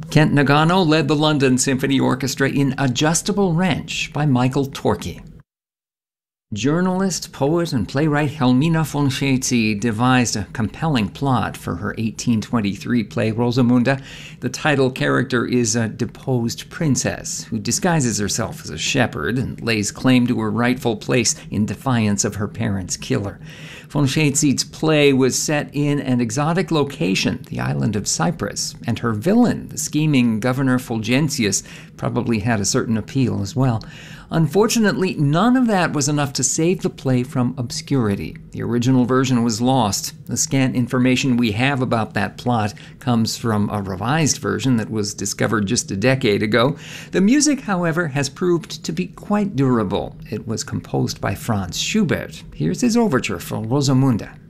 Kent Nagano led the London Symphony Orchestra in Adjustable Wrench by Michael Torke. Journalist, poet, and playwright Helmina von Schetzi devised a compelling plot for her 1823 play Rosamunda. The title character is a deposed princess who disguises herself as a shepherd and lays claim to her rightful place in defiance of her parents' killer. Von Schetzi's play was set in an exotic location, the island of Cyprus, and her villain, the scheming Governor Fulgentius, probably had a certain appeal as well. Unfortunately, none of that was enough to save the play from obscurity. The original version was lost. The scant information we have about that plot comes from a revised version that was discovered just a decade ago. The music, however, has proved to be quite durable. It was composed by Franz Schubert. Here's his overture for Rosamunda.